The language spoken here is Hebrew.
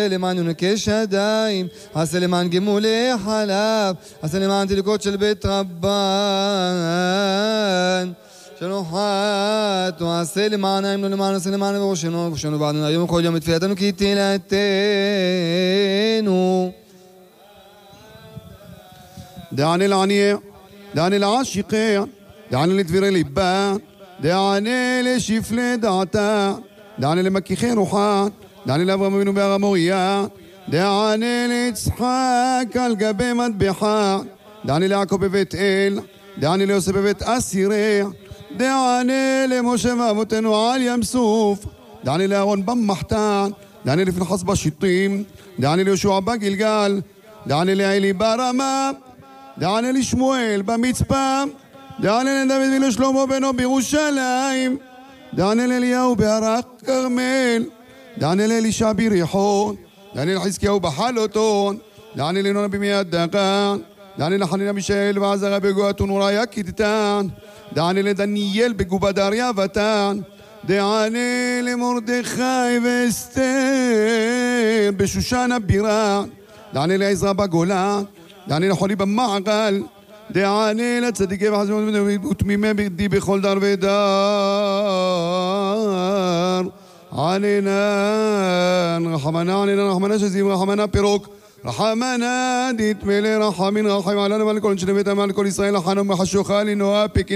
עשה למען יונקי שדיים, עשה למען גמולי חלב, עשה למען תינוקות של בית רבן שנוחת, ועשה למעננו למען, עשה למען בראשנו ובראשנו בעדנו היום כל יום בתפילתנו כי תהילתנו. دعني العنيع دعني العاشقين دعني لتفير لبان دعني لشفل دعتا دعني لمكيخي روحان دعني لأبرام أبيנו בהר המוריה دعني ליצחק על גבי מטבחה דعني ליעקב בבית אל דعني ליוסף בבית אסיריה דعني למשה ואבותינו על ים סוף דعني לאהרון במחתן דعني לפנחס בשיטים דعني ליהושע בגלגל דعني לעלי ברמה דعني לשמואל במצפה דعني לדוד ולשלמה בנו בירושלים דعني לאליהו בהר הכרמל דعني לאלישע ביריחון דعني לחזקיהו בחלוטון דعني לינון במיית דקן דعني לחנניה מישאל ועזריה בגואתון ורעיה כתתן דعني לדניאל בגובה דריה ותן דعني למרדכי ואסתר בשושן הבירה דعني לעזרא בגולן דعني לחולי במעגל דعني לצדיקי וחסמות ותמימי בגדי בכל דר ודר ענינן רחמנה ענינן רחמנה שזים רחמנה פירוק רחמנה דתמלא רחמין רחם עלינו ועל כל אנשי ביתם ועל כל ישראל לחנו מחשוכה לנועה פקין